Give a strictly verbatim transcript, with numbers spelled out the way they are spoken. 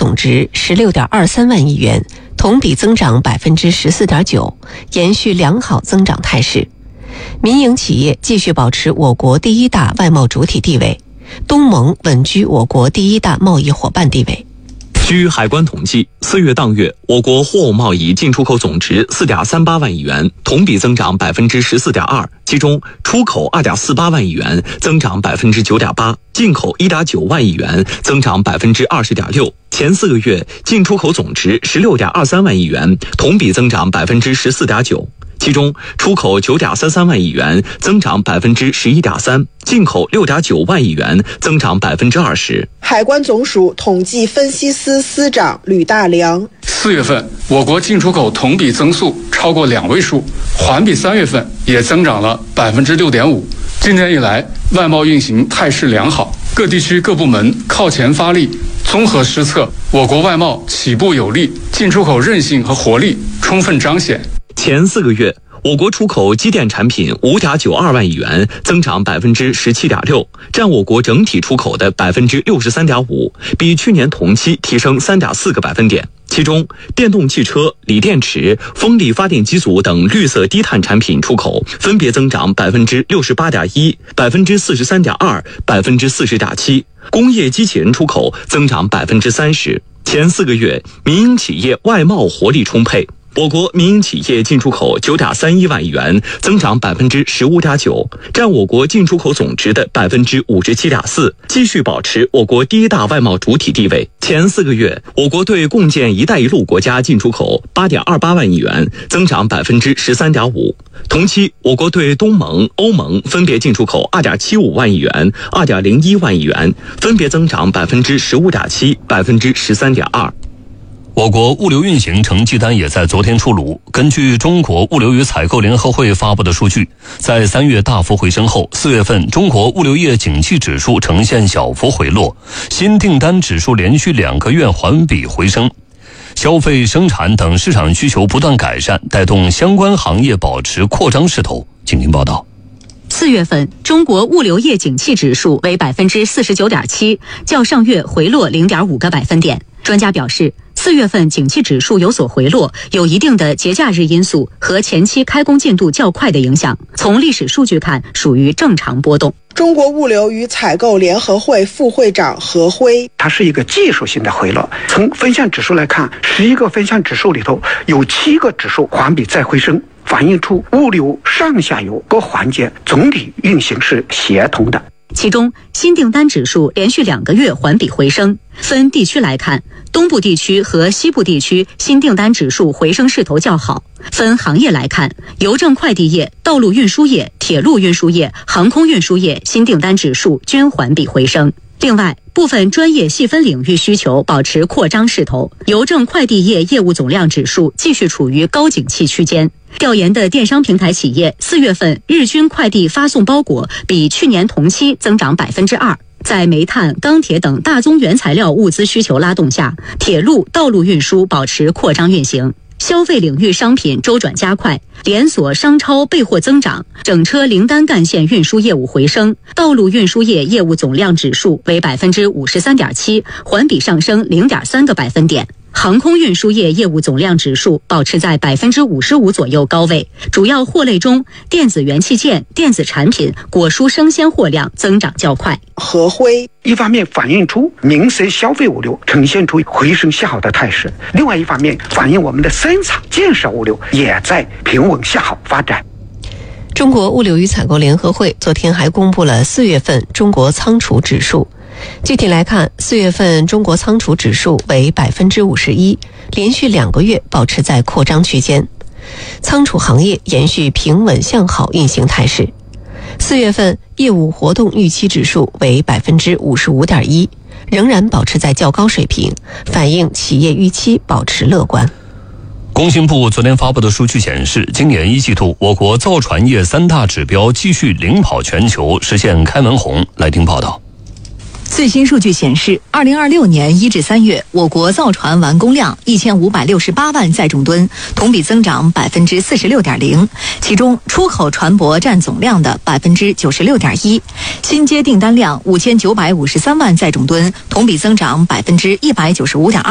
总值十六点二三万亿元，同比增长百分之十四点九，延续良好增长态势。民营企业继续保持我国第一大外贸主体地位，东盟稳居我国第一大贸易伙伴地位。 据海关统计，四月当月，我国货物贸易进出口总值四点三八万亿元，同比增长百分之十四点二，其中出口二点四八万亿元，增长百分之九点八，进口一点九万亿元，增长百分之二十点六。前四个月进出口总值十六点二三万亿元，同比增长百分之十四点九。其中出口九点三三万亿元，增长百分之十一点三，进口六点九万亿元，增长百分之二十。 海关总署统计分析司司长吕大良： 四月份我国进出口同比增速超过两位数，环比三月份也增长了百分之六点五。今年以来，外贸运行态势良好，各地区各部门靠前发力，综合施策，我国外贸起步有力，进出口韧性和活力充分彰显。 前四个月，我国出口机电产品五点九二万亿元，增长百分之十七点六，占我国整体出口的百分之六十三点五，比去年同期提升三点四个百分点。其中，电动汽车、锂电池、风力发电机组等绿色低碳产品出口分别增长百分之六十八点一、百分之四十三点二、百分之四十点七。工业机器人出口增长百分之三十。前四个月，民营企业外贸活力充沛。我国民营企业进出口九点三一万亿元，增长百分之十五点九，占我国进出口总值的百分之五十七点四，继续保持我国第一大外贸主体地位。前四个月，我国对共建“一带一路”国家进出口八点二八万亿元，增长百分之十三点五。同期，我国对东盟、欧盟分别进出口二点七五万亿元、二点零一万亿元，分别增长百分之十五点七、百分之十三点二。 我国物流运行成绩单也在昨天出炉。根据中国物流与采购联合会发布的数据，在三月大幅回升后，四月份中国物流业景气指数呈现小幅回落，新订单指数连续两个月环比回升。消费、生产等市场需求不断改善，带动相关行业保持扩张势头。请听报道。 四月份，中国物流业景气指数为百分之四十九点七，较上月回落零点五个百分点。专家表示，四月份景气指数有所回落，有一定的节假日因素和前期开工进度较快的影响。从历史数据看，属于正常波动。 中国物流与采购联合会副会长何辉： 它是一个技术性的回落。从分项指数来看，十一个分项指数里头有七个指数环比再回升，反映出物流上下游各环节总体运行是协同的。 其中，新订单指数连续两个月环比回升。分地区来看，东部地区和西部地区新订单指数回升势头较好。分行业来看，邮政快递业、道路运输业、铁路运输业、航空运输业新订单指数均环比回升。另外，部分专业细分领域需求保持扩张势头，邮政快递业业务总量指数继续处于高景气区间。调研的电商平台企业四月份日均快递发送包裹比去年同期增长百分之二。在煤炭、钢铁等大宗原材料物资需求拉动下，铁路、道路运输保持扩张运行。消费领域商品周转加快，连锁商超备货增长，整车零单干线运输业务回升，道路运输业业务总量指数为百分之五十三点七，环比上升零点三个百分点。航空运输业业务总量指数保持在百分之五十五左右高位，主要货类中，电子元器件、电子产品、果蔬生鲜货量增长较快。 何辉： 一方面反映出民生消费物流呈现出回升向好的态势，另外一方面反映我们的生产建设物流也在平稳向好发展。 中国物流与采购联合会昨天还公布了四月份中国仓储指数。具体来看，四月份中国仓储指数为百分之五十一，连续两个月保持在扩张区间。仓储行业延续平稳向好运行态势。四月份业务活动预期指数为百分之五十五点一，仍然保持在较高水平，反映企业预期保持乐观。 工信部昨天发布的数据显示，今年一季度我国造船业三大指标继续领跑全球，实现开门红。来听报道。 最新数据显示，二零二六年一至三月，我国造船完工量一千五百六十八万载重吨，同比增长百分之四十六点零。其中，出口船舶占总量的百分之九十六点一，新接订单量五千九百五十三万载重吨，同比增长百分之一百九十五点二。